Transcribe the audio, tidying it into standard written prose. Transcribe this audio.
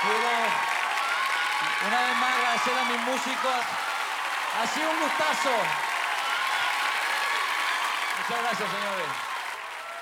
Quiero una vez más agradecer a mis músicos. Ha sido un gustazo. Muchas gracias, señores.